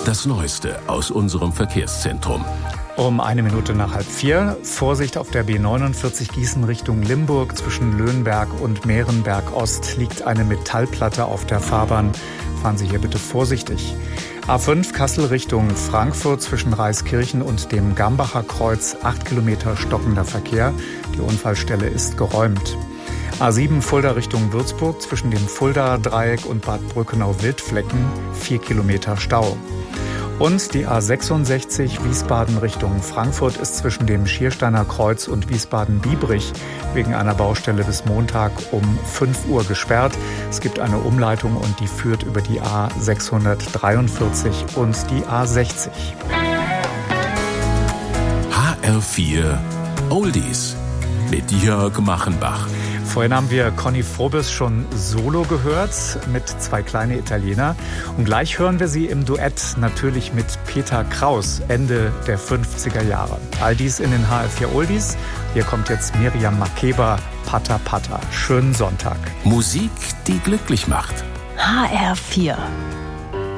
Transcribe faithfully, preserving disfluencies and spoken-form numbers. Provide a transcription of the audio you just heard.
Das Neueste aus unserem Verkehrszentrum. Um eine Minute nach halb vier. Vorsicht auf der B neunundvierzig Gießen Richtung Limburg. Zwischen Löhnberg und Mehrenberg Ost liegt eine Metallplatte auf der Fahrbahn. Fahren Sie hier bitte vorsichtig. A fünf Kassel Richtung Frankfurt zwischen Reiskirchen und dem Gambacher Kreuz. Acht Kilometer stockender Verkehr. Die Unfallstelle ist geräumt. A sieben Fulda Richtung Würzburg zwischen dem Fulda-Dreieck und Bad Brückenau-Wildflecken. Vier Kilometer Stau. Und die A sechsundsechzig Wiesbaden Richtung Frankfurt ist zwischen dem Schiersteiner Kreuz und Wiesbaden-Biebrich wegen einer Baustelle bis Montag um fünf Uhr gesperrt. Es gibt eine Umleitung und die führt über die A sechshundertdreiundvierzig und die A sechzig. H R vier Oldies mit Jörg Machenbach. Vorhin haben wir Conny Frobes schon solo gehört mit Zwei kleine Italiener. Und gleich hören wir sie im Duett natürlich mit Peter Kraus, Ende der fünfziger Jahre. All dies in den H R vier Oldies. Hier kommt jetzt Miriam Makeba, Pata Pata. Schönen Sonntag. Musik, die glücklich macht. H R vier